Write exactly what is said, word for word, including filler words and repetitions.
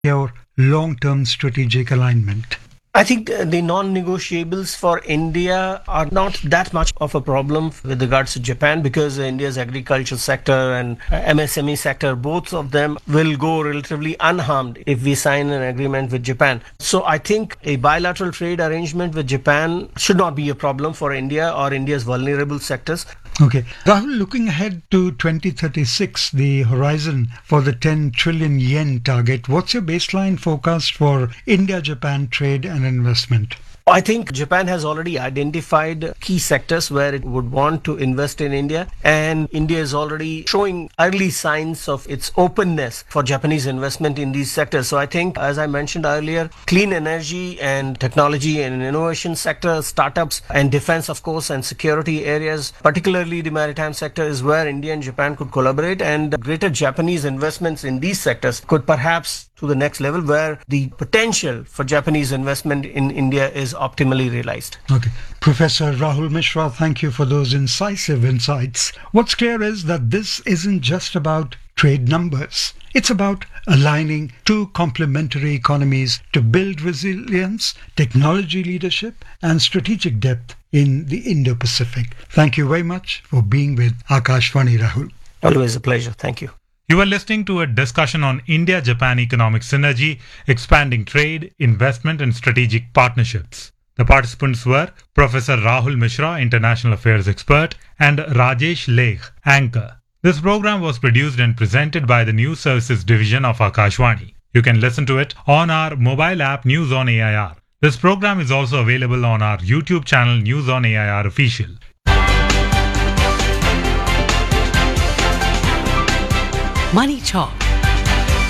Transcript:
your long-term strategic alignment? I think the non-negotiables for India are not that much of a problem with regards to Japan, because India's agriculture sector and M S M E sector, both of them will go relatively unharmed if we sign an agreement with Japan. So I think a bilateral trade arrangement with Japan should not be a problem for India or India's vulnerable sectors. Okay. Rahul, looking ahead to twenty thirty-six, the horizon for the ten trillion yen target, what's your baseline forecast for India-Japan trade and investment? I think Japan has already identified key sectors where it would want to invest in India, and India is already showing early signs of its openness for Japanese investment in these sectors. So I think, as I mentioned earlier, clean energy and technology and innovation sector, startups and defense, of course, and security areas, particularly the maritime sector, is where India and Japan could collaborate, and greater Japanese investments in these sectors could perhaps to the next level, where the potential for Japanese investment in India is optimally realized. Okay. Professor Rahul Mishra, thank you for those incisive insights. What's clear is that this isn't just about trade numbers. It's about aligning two complementary economies to build resilience, technology leadership, and strategic depth in the Indo-Pacific. Thank you very much for being with Akashvani, Rahul. Always a pleasure. Thank you. You are listening to a discussion on India-Japan economic synergy, expanding trade, investment and strategic partnerships. The participants were Professor Rahul Mishra, International Affairs Expert, and Rajesh Legh, Anchor. This program was produced and presented by the News Services Division of Akashvani. You can listen to it on our mobile app News on A I R. This program is also available on our YouTube channel News on A I R Official. Money Talk